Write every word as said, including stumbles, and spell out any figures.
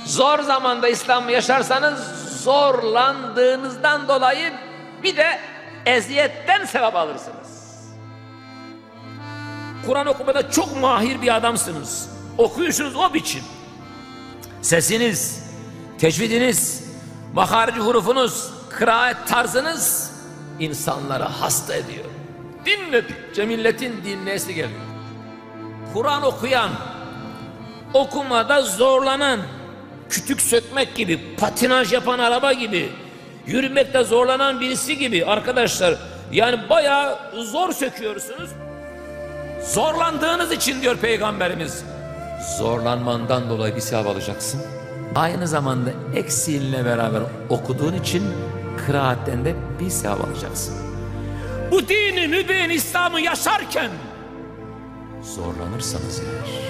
Zor zamanda İslam'ı yaşarsanız zorlandığınızdan dolayı bir de eziyetten sevap alırsınız. Kur'an okumada çok mahir bir adamsınız. Okuyuşunuz o biçim. Sesiniz, tecvidiniz, maharici hurufunuz, kıraat tarzınız insanları hasta ediyor. Dinledikçe milletin dinleyesi geliyor. Kur'an okuyan, okumada zorlanan, kütük sökmek gibi, patinaj yapan araba gibi, yürümekte zorlanan birisi gibi arkadaşlar, yani bayağı zor söküyorsunuz. Zorlandığınız için diyor Peygamberimiz, zorlanmandan dolayı bir sevap alacaksın. Aynı zamanda eksiğinle beraber okuduğun için kıraatten de bir sevap alacaksın. Bu dini mübin İslam'ı yaşarken zorlanırsanız eğer,